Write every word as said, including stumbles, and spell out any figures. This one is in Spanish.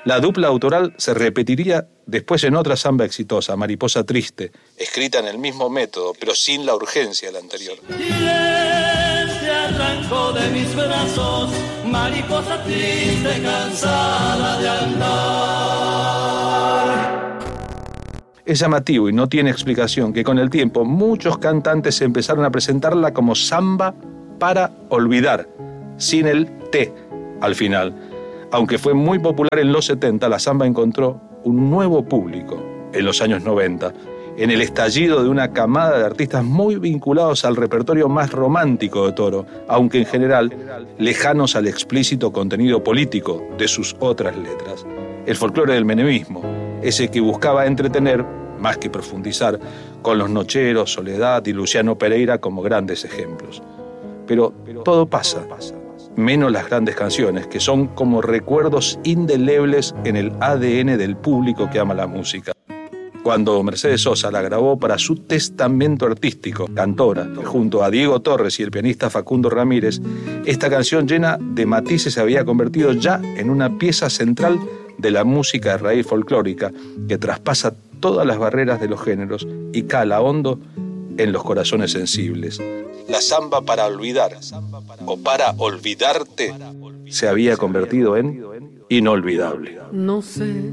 La dupla autoral se repetiría después en otra samba exitosa, Mariposa Triste, escrita en el mismo método, pero sin la urgencia de la anterior. Se arrancó de mis brazos, mariposa triste, cansada de andar. Es llamativo y no tiene explicación que con el tiempo muchos cantantes empezaron a presentarla como samba para olvidar, sin el T al final. Aunque fue muy popular en los setenta, la samba encontró un nuevo público en los años noventa, en el estallido de una camada de artistas muy vinculados al repertorio más romántico de Toro, aunque en general lejanos al explícito contenido político de sus otras letras. El folclore del menemismo, ese que buscaba entretener más que profundizar, con Los Nocheros, Soledad y Luciano Pereira como grandes ejemplos. Pero todo pasa, menos las grandes canciones, que son como recuerdos indelebles en el A D N del público que ama la música. Cuando Mercedes Sosa la grabó para su testamento artístico, Cantora, junto a Diego Torres y el pianista Facundo Ramírez, esta canción llena de matices se había convertido ya en una pieza central de la música de raíz folclórica que traspasa todas las barreras de los géneros y cala hondo en los corazones sensibles. La samba para olvidar o para olvidarte se había convertido en inolvidable. No sé